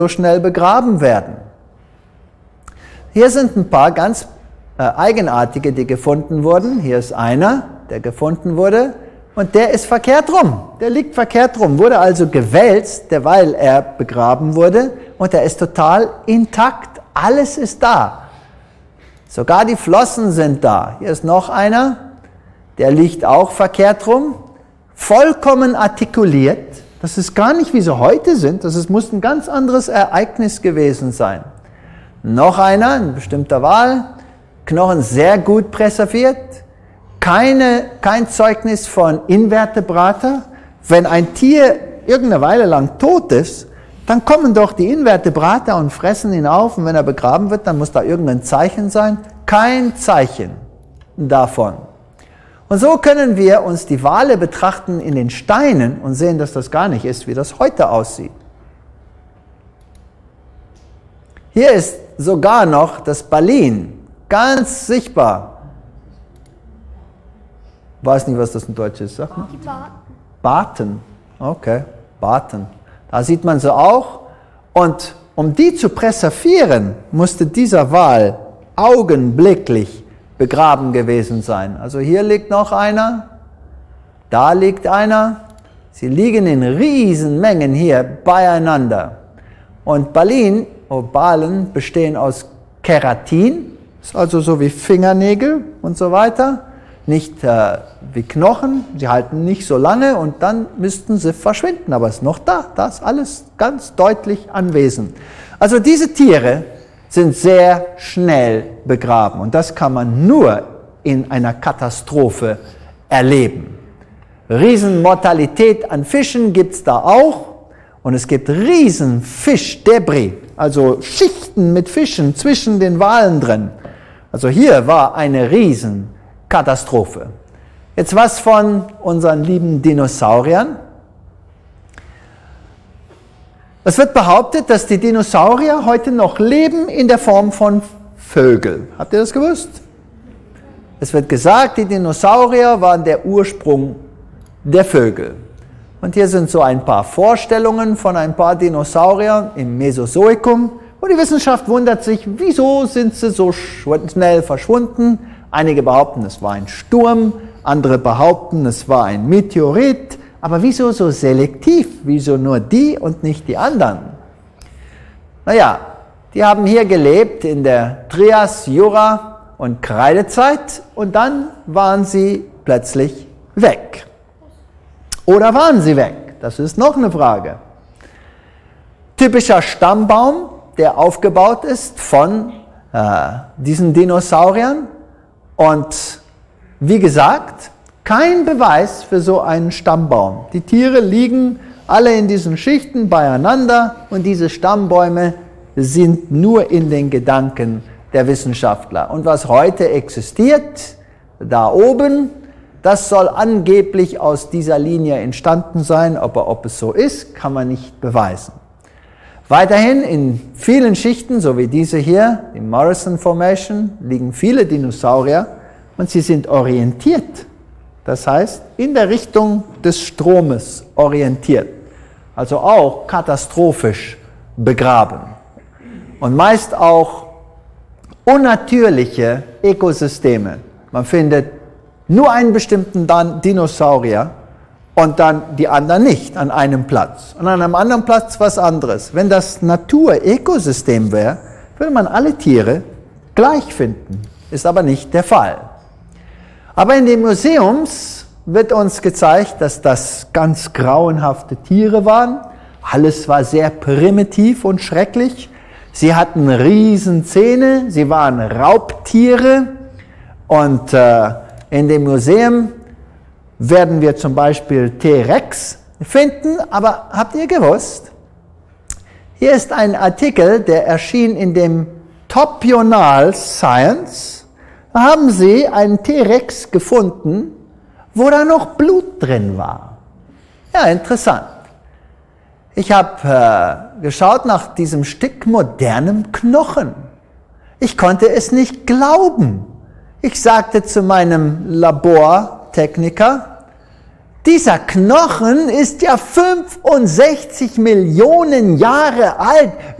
so schnell begraben werden. Hier sind ein paar ganz eigenartige, die gefunden wurden. Hier ist einer, der gefunden wurde, und der ist verkehrt rum. Der liegt verkehrt rum, wurde also gewälzt, derweil er begraben wurde, und er ist total intakt. Alles ist da. Sogar die Flossen sind da. Hier ist noch einer, der liegt auch verkehrt rum, vollkommen artikuliert. Das ist gar nicht, wie sie heute sind. Das muss ein ganz anderes Ereignis gewesen sein. Noch einer, ein bestimmter Wal, Knochen sehr gut präserviert, kein Zeugnis von Invertebrata. Wenn ein Tier irgendeine Weile lang tot ist, dann kommen doch die Invertebrata und fressen ihn auf, und wenn er begraben wird, dann muss da irgendein Zeichen sein. Kein Zeichen davon. Und so können wir uns die Wale betrachten in den Steinen und sehen, dass das gar nicht ist, wie das heute aussieht. Hier ist sogar noch das Balin, ganz sichtbar. Weiß nicht, was das in Deutsch ist. Sag mal. Die Barten. Barten, okay, Barten. Da sieht man sie auch. Und um die zu präservieren, musste dieser Wal augenblicklich begraben gewesen sein. Also hier liegt noch einer, da liegt einer. Sie liegen in Riesenmengen hier beieinander. Und Balen bestehen aus Keratin, ist also so wie Fingernägel und so weiter. Nicht wie Knochen, sie halten nicht so lange, und dann müssten sie verschwinden. Aber es ist noch da, da ist alles ganz deutlich anwesend. Also diese Tiere sind sehr schnell begraben, und das kann man nur in einer Katastrophe erleben. Riesenmortalität an Fischen gibt es da auch, und es gibt riesen Fischdebris, also Schichten mit Fischen zwischen den Walen drin. Also hier war eine Riesenkatastrophe. Jetzt was von unseren lieben Dinosauriern. Es wird behauptet, dass die Dinosaurier heute noch leben in der Form von Vögeln. Habt ihr das gewusst? Es wird gesagt, die Dinosaurier waren der Ursprung der Vögel. Und hier sind so ein paar Vorstellungen von ein paar Dinosauriern im Mesozoikum. Und die Wissenschaft wundert sich, wieso sind sie so schnell verschwunden? Einige behaupten, es war ein Sturm, andere behaupten, es war ein Meteorit. Aber wieso so selektiv? Wieso nur die und nicht die anderen? Naja, die haben hier gelebt in der Trias, Jura und Kreidezeit, und dann waren sie plötzlich weg. Oder waren sie weg? Das ist noch eine Frage. Typischer Stammbaum, der aufgebaut ist von diesen Dinosauriern, und wie gesagt, kein Beweis für so einen Stammbaum. Die Tiere liegen alle in diesen Schichten beieinander, und diese Stammbäume sind nur in den Gedanken der Wissenschaftler. Und was heute existiert, da oben, das soll angeblich aus dieser Linie entstanden sein, aber ob es so ist, kann man nicht beweisen. Weiterhin in vielen Schichten, so wie diese hier, die Morrison Formation, liegen viele Dinosaurier, und sie sind orientiert. Das heißt, in der Richtung des Stromes orientiert. Also auch katastrophisch begraben. Und meist auch unnatürliche Ökosysteme. Man findet nur einen bestimmten Dinosaurier und dann die anderen nicht an einem Platz. Und an einem anderen Platz was anderes. Wenn das Natur-Ökosystem wäre, würde man alle Tiere gleich finden. Ist aber nicht der Fall. Aber in den Museums wird uns gezeigt, dass das ganz grauenhafte Tiere waren. Alles war sehr primitiv und schrecklich. Sie hatten Riesenzähne, sie waren Raubtiere. Und in dem Museum werden wir zum Beispiel T-Rex finden. Aber habt ihr gewusst, hier ist ein Artikel, der erschien in dem Top Journal Science. Da haben sie einen T-Rex gefunden, wo da noch Blut drin war. Ja, interessant. Ich habe geschaut nach diesem Stück modernem Knochen. Ich konnte es nicht glauben. Ich sagte zu meinem Labortechniker, Dieser Knochen ist ja 65 Millionen Jahre alt.